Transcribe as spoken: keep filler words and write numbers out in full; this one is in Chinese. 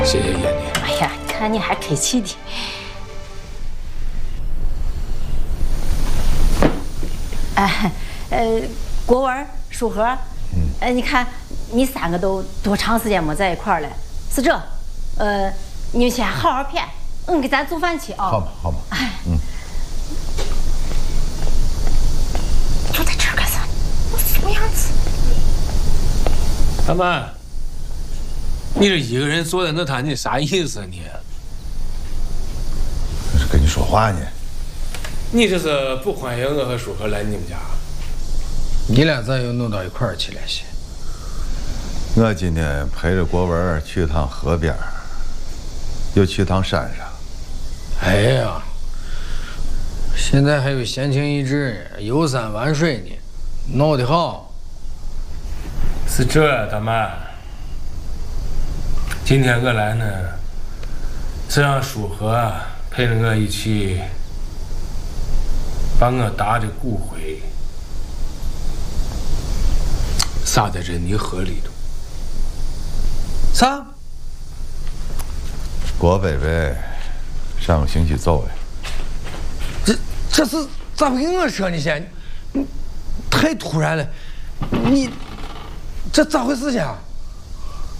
谢谢爷你。 哎呀，看你还客气的。哎，呃，国文、书和，嗯，哎，你看你三个都多长时间没在一块儿了？是这，呃，你们先好好谝，嗯，给咱做饭去啊。 好吧，好吧。 哎， 嗯。 坐在这儿干啥？我什么样子？ 大妈，你这一个人坐在那摊，你啥意思你？ 我是跟你说话呢。 你这是不欢迎我和舒和来你们家？ 你俩咋又弄到一块儿去了些？ 我今天陪着国文去趟河边，又去趟山上。 哎呀，现在还有闲情逸致呢，游山玩水呢，闹得好。 是这，大妈。今天我来呢，是让舒和陪着我一起把我达的骨灰撒在这泥河里头。 啥？ 郭贝贝上个星期走了。 这这是咋不跟我说呢？先，你太突然了，你这咋回事情啊？